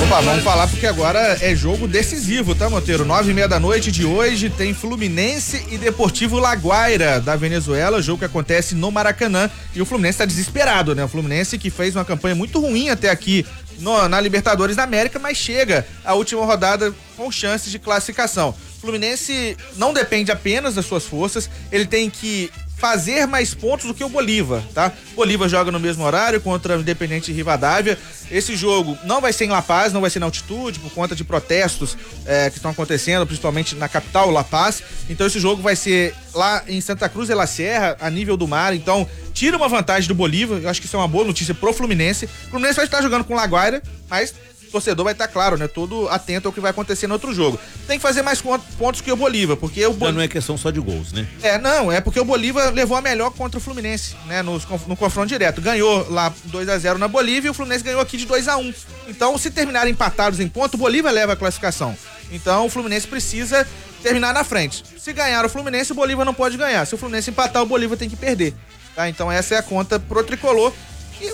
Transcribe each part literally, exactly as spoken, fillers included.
Opa, vamos falar porque agora é jogo decisivo, tá, Monteiro? Nove e meia da noite de hoje tem Fluminense e Deportivo Laguaira da Venezuela, jogo que acontece no Maracanã, e o Fluminense tá desesperado, né? O Fluminense que fez uma campanha muito ruim até aqui no, na Libertadores da América, mas chega à última rodada com chances de classificação. O Fluminense não depende apenas das suas forças, ele tem que fazer mais pontos do que o Bolívar, tá? Bolívar joga no mesmo horário contra o Independente Rivadavia. Esse jogo não vai ser em La Paz, não vai ser na altitude, por conta de protestos é, que estão acontecendo, principalmente na capital, La Paz. Então esse jogo vai ser lá em Santa Cruz de la Sierra, a nível do mar. Então tira uma vantagem do Bolívar. Eu acho que isso é uma boa notícia pro Fluminense. O Fluminense vai estar jogando com o Laguaira, mas o torcedor vai estar, claro, né, todo atento ao que vai acontecer no outro jogo. Tem que fazer mais pontos que o Bolívar, porque o Bolívar... não é questão só de gols, né? É, não, é porque o Bolívar levou a melhor contra o Fluminense, né, no, no confronto direto. Ganhou lá dois a zero na Bolívia e o Fluminense ganhou aqui de dois a um. Então, se terminarem empatados em ponto, o Bolívar leva a classificação. Então, o Fluminense precisa terminar na frente. Se ganhar o Fluminense, o Bolívar não pode ganhar. Se o Fluminense empatar, o Bolívar tem que perder. Tá? Então, essa é a conta pro tricolor. E,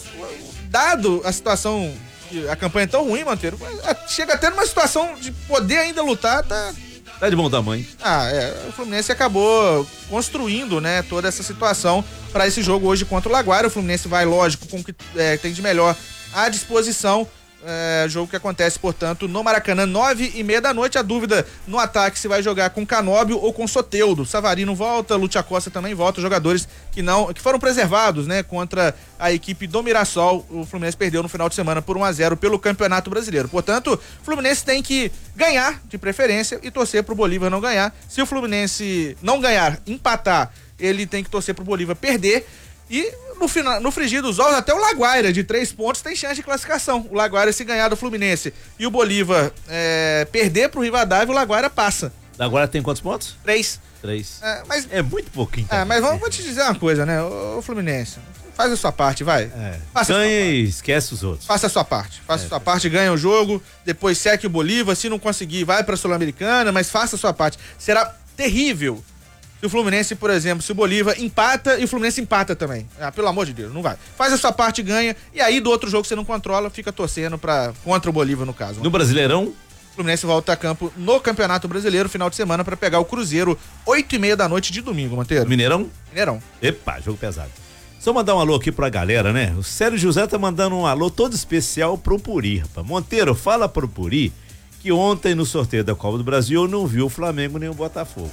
dado a situação... a campanha é tão ruim, Monteiro, chega até numa situação de poder ainda lutar, tá... Tá de bom tamanho. Ah, é, o Fluminense acabou construindo, né, toda essa situação para esse jogo hoje contra o Laguaira. O Fluminense vai, lógico, com o que é, tem de melhor à disposição. É, jogo que acontece, portanto, no Maracanã, nove e meia da noite. A dúvida no ataque se vai jogar com Canóbio ou com Soteldo. Savarino volta, Lúcio Acosta também volta, jogadores que não, que foram preservados, né, contra a equipe do Mirassol. O Fluminense perdeu no final de semana por um a zero pelo Campeonato Brasileiro. Portanto, o Fluminense tem que ganhar, de preferência, e torcer pro Bolívar não ganhar. Se o Fluminense não ganhar, empatar, ele tem que torcer pro Bolívar perder. E no, final, no frigir dos ovos, até o Laguaira, de três pontos, tem chance de classificação. O Laguaira, se ganhar do Fluminense e o Bolívar é, perder pro Rivadavia, o Laguaira passa. Laguaira tem quantos pontos? Três. Três. É, mas, é muito pouquinho. É, mas vamos, vou te dizer uma coisa, né? Ô, ô Fluminense, faz a sua parte, vai. É. Faça ganha e esquece os outros. Faça a sua parte. Faça é, a sua parte, ganha o jogo, depois seque o Bolívar. Se não conseguir, vai pra Sul-Americana, mas faça a sua parte. Será terrível se o Fluminense, por exemplo, se o Bolívar empata e o Fluminense empata também. Ah, pelo amor de Deus, não vai. Faz a sua parte, ganha, e aí do outro jogo que você não controla, fica torcendo pra, contra o Bolívar, no caso. No Brasileirão? O Fluminense volta a campo no Campeonato Brasileiro, final de semana, pra pegar o Cruzeiro, oito e meia da noite de domingo, Monteiro. Mineirão? Mineirão. Epa, jogo pesado. Só mandar um alô aqui pra galera, né? O Sérgio José tá mandando um alô todo especial pro Puri, rapaz. Monteiro, fala pro Puri que ontem no sorteio da Copa do Brasil eu não vi o Flamengo nem o Botafogo.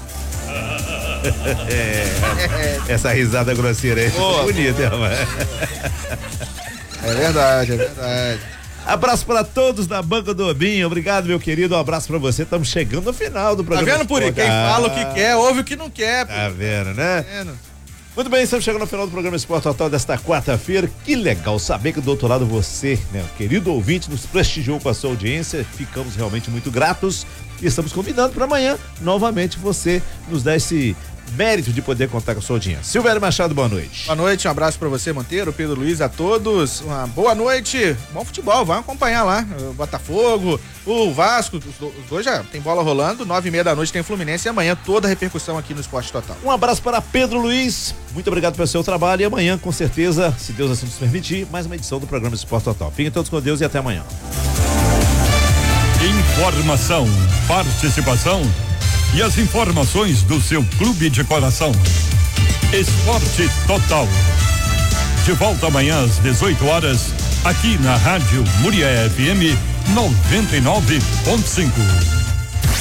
É, essa risada grosseira aí é bonita, rapaz. É verdade, é verdade. Abraço pra todos da banca do Obinho, obrigado, meu querido, um abraço pra você, estamos chegando no final do programa. Tá vendo, Puri? Quem ah, fala o que quer, ouve o que não quer. Tá vendo, né? Tá vendo? Muito bem, estamos chegando no final do programa Esporte Total desta quarta-feira. Que legal saber que do outro lado você, né, querido ouvinte, nos prestigiou com a sua audiência. Ficamos realmente muito gratos e estamos convidando para amanhã, novamente, você nos dá esse mérito de poder contar com a sua audiência. Silvério Machado, boa noite. Boa noite, um abraço pra você, Monteiro, Pedro Luiz, a todos. Uma boa noite, bom futebol, vão acompanhar lá. O Botafogo, o Vasco, os dois já tem bola rolando. Nove e meia da noite tem Fluminense e amanhã toda a repercussão aqui no Esporte Total. Um abraço para Pedro Luiz, muito obrigado pelo seu trabalho e amanhã, com certeza, se Deus assim nos permitir, mais uma edição do programa Esporte Total. Fiquem todos com Deus e até amanhã. Informação, participação e as informações do seu clube de coração. Esporte Total. De volta amanhã às dezoito horas, aqui na Rádio Murié F M noventa e nove ponto cinco.